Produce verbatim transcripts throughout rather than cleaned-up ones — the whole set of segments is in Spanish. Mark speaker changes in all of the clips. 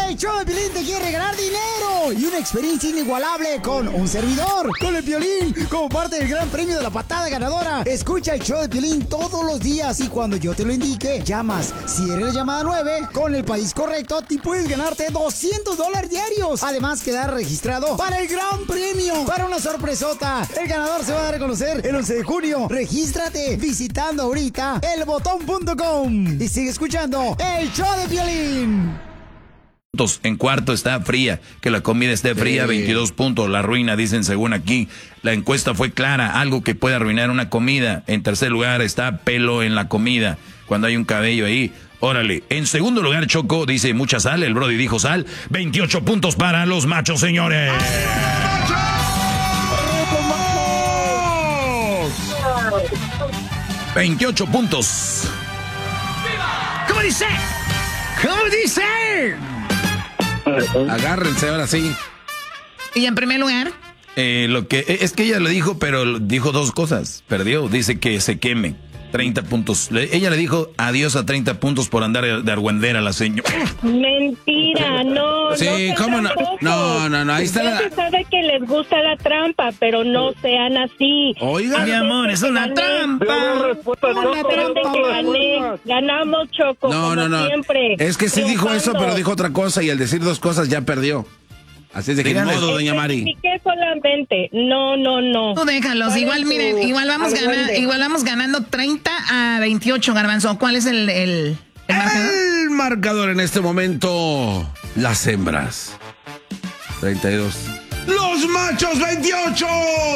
Speaker 1: El show de Piolín te quiere regalar dinero y una experiencia inigualable con un servidor, con el Piolín, como parte del gran premio de la patada ganadora. Escucha el show de Piolín todos los días y cuando yo te lo indique, llamas. Si eres la llamada nueve, con el país correcto, te puedes ganarte doscientos dólares diarios. Además, quedar registrado para el gran premio, para una sorpresota. El ganador se va a dar a conocer el once de junio. Regístrate visitando ahorita el botón punto com y sigue escuchando el show de Piolín.
Speaker 2: En cuarto está fría, que la comida esté fría, sí. veintidós puntos, la ruina, dicen según aquí. La encuesta fue clara, algo que puede arruinar una comida. En tercer lugar está pelo en la comida, cuando hay un cabello ahí. Órale. En segundo lugar, Choco, dice mucha sal, el Brody dijo sal. veintiocho puntos para los machos, señores. veintiocho puntos.
Speaker 1: ¿Cómo dice? ¿Cómo dice?
Speaker 3: Agárrense ahora sí.
Speaker 4: ¿Y en primer lugar?
Speaker 2: Eh, lo que es que ella le dijo, pero dijo dos cosas. Perdió. Dice que se queme. treinta puntos. Le, ella le dijo adiós a treinta puntos por andar de argüendera a la señora.
Speaker 5: Mentira, no.
Speaker 3: Sí,
Speaker 5: no
Speaker 3: ¿cómo no? No, no, no, ahí está
Speaker 5: ya
Speaker 3: la...
Speaker 5: se sabe que les gusta la trampa, pero no sean así.
Speaker 2: Oiga, mi amor, es una
Speaker 5: gané.
Speaker 2: trampa.
Speaker 5: Una trampa que gané. Ganamos, Choco,
Speaker 3: No,
Speaker 5: como
Speaker 3: no, no.
Speaker 5: siempre.
Speaker 3: Es que sí dijo eso, pero dijo otra cosa y al decir dos cosas ya perdió. Así es de que
Speaker 2: Díganle.
Speaker 3: modo, doña Mari.
Speaker 5: ¿Y qué solamente? No, no, no.
Speaker 4: Tú déjalos, igual, miren, igual vamos, gana, igual vamos ganando treinta a veintiocho, Garbanzo. ¿Cuál es el, el, el marcador?
Speaker 3: El marcador en este momento, las hembras. treinta y dos. ¡Los machos, veintiocho!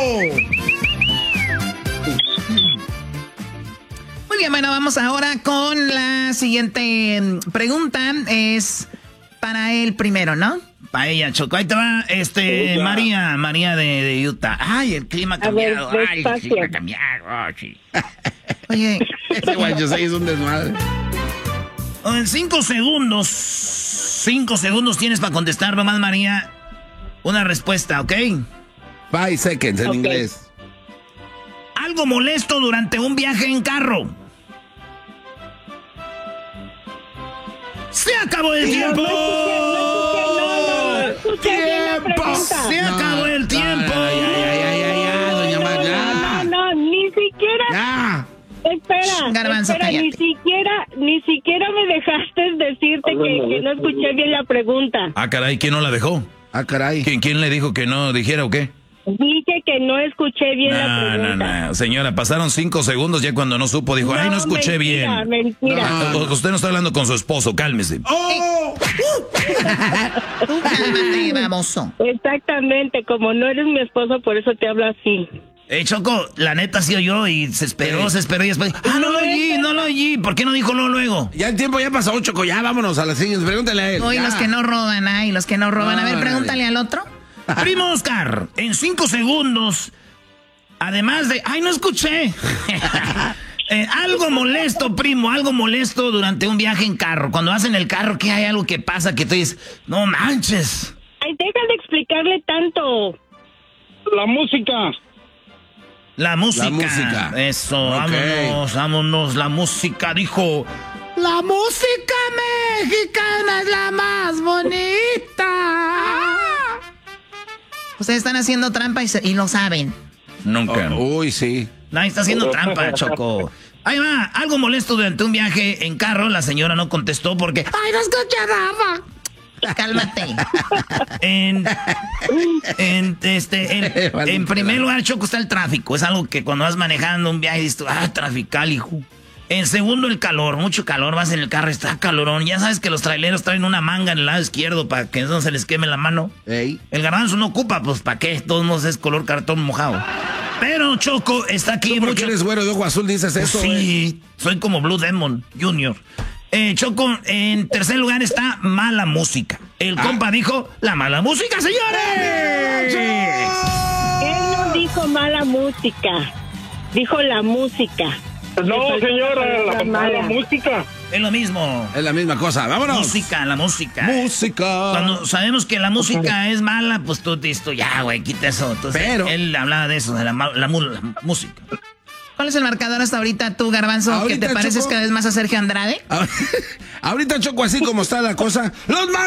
Speaker 4: Muy bien, bueno, vamos ahora con la siguiente pregunta. Es para el primero, ¿no?
Speaker 2: Para ella, Choco. Ahí te va, este,
Speaker 5: Utah.
Speaker 2: María, María de, de Utah. Ay, el clima ha cambiado.
Speaker 5: A ver,
Speaker 2: Ay,
Speaker 5: despacio.
Speaker 2: el clima ha cambiado. Oh, sí.
Speaker 4: Oye,
Speaker 3: Ese guacho se hizo un desmadre.
Speaker 2: En cinco segundos, cinco segundos tienes para contestar nomás, María, una respuesta, ¿ok?
Speaker 3: Five seconds en
Speaker 5: Ok.
Speaker 3: inglés.
Speaker 2: Algo molesto durante un viaje en carro. ¡Se acabó el tiempo!
Speaker 5: No escuché bien la pregunta.
Speaker 2: ¡Se
Speaker 3: No,
Speaker 2: acabó el
Speaker 3: no,
Speaker 2: tiempo!
Speaker 3: Ya, ya, ya, ya, ya, doña Mari, ya.
Speaker 5: No, no, ni siquiera.
Speaker 3: Ya.
Speaker 5: Espera,
Speaker 4: Garbanzo,
Speaker 5: espera, ni
Speaker 4: cállate.
Speaker 5: siquiera, ni siquiera me dejaste decirte que, que no escuché bien la pregunta.
Speaker 2: Ah, caray, ¿quién no la dejó?
Speaker 3: Ah, caray.
Speaker 2: ¿Quién, quién le dijo que no dijera o qué?
Speaker 5: Dije que no escuché bien la
Speaker 2: No, no,
Speaker 5: pregunta.
Speaker 2: no. Señora, pasaron cinco segundos ya cuando no supo, dijo, ay, no escuché
Speaker 5: mentira,
Speaker 2: bien.
Speaker 5: Mentira,
Speaker 2: Ah, o- usted no está hablando con su esposo, cálmese.
Speaker 3: ¡Oh!
Speaker 4: tú cálmate, baboso.
Speaker 5: Exactamente, como no eres mi esposo, por eso te hablo así.
Speaker 2: Eh, Choco, la neta sí oyó y se esperó, se esperó y después, ah, no lo oí, no lo oí. ¿Por qué no dijo no luego?
Speaker 3: Ya el tiempo ya pasó, Choco. Ya vámonos a la siguiente. Pregúntale a él.
Speaker 4: Hoy
Speaker 3: ya.
Speaker 4: los que no roban, ay, los que no roban. A ver,
Speaker 3: Órale.
Speaker 4: pregúntale al otro.
Speaker 2: Primo Oscar, en cinco segundos, además de... ¡Ay, no escuché! Eh, algo molesto, primo, algo molesto durante un viaje en carro. Cuando vas en el carro, que hay algo que pasa que tú dices, no manches.
Speaker 5: Ay, deja de explicarle tanto.
Speaker 6: La música.
Speaker 2: La música.
Speaker 3: La música.
Speaker 2: Eso,
Speaker 3: Ok.
Speaker 2: vámonos, vámonos. La música, dijo...
Speaker 4: La música mexicana es la más bonita. Ustedes están haciendo trampa y, se- y lo saben.
Speaker 2: Nunca.
Speaker 3: Oh, uy, sí.
Speaker 2: Nadie está haciendo trampa, Choco. Ahí va, algo molesto durante un viaje en carro. La señora no contestó porque...
Speaker 4: Ay, no escuché nada. Cálmate.
Speaker 2: En, en, este, en,
Speaker 3: Vale,
Speaker 2: en primer
Speaker 3: claro.
Speaker 2: lugar, Choco, está el tráfico. Es algo que cuando vas manejando un viaje dices tú, ah, trafical, hijo. En segundo, el calor. Mucho calor. Vas en el carro, está calorón. Ya sabes que los traileros traen una manga en el lado izquierdo para que no se les queme la mano.
Speaker 3: Ey.
Speaker 2: El garbanzo no ocupa, pues ¿para qué? Todos modos es color cartón mojado. Pero Choco está aquí
Speaker 3: ¿Tú por
Speaker 2: mucho.
Speaker 3: qué eres güero de ojo azul dices
Speaker 2: Pues
Speaker 3: eso, güey?
Speaker 2: sí, soy como Blue Demon Junior Eh, Choco, en tercer lugar está mala música. El
Speaker 3: Ah.
Speaker 2: compa dijo, la mala música, señores.
Speaker 5: Él no dijo mala música, dijo la música.
Speaker 6: No,
Speaker 5: Le faltó
Speaker 6: señora,
Speaker 5: la
Speaker 6: la,
Speaker 5: palabra
Speaker 6: la
Speaker 5: mala.
Speaker 6: música.
Speaker 2: Es lo mismo.
Speaker 3: Es la misma cosa. Vámonos.
Speaker 2: Música, la música.
Speaker 3: Música.
Speaker 2: Cuando sabemos que la música es mala, pues tú dices, tú, ya, güey, quita eso. Entonces,
Speaker 3: Pero-
Speaker 2: él hablaba de eso, de la, ma- la mu- la música.
Speaker 4: ¿Cuál es el marcador hasta ahorita tú, Garbanzo,
Speaker 3: Ahorita,
Speaker 4: que te pareces
Speaker 3: Choco.
Speaker 4: cada vez más a Sergio Andrade?
Speaker 3: Ahorita, Choco, así como está la cosa. ¡Los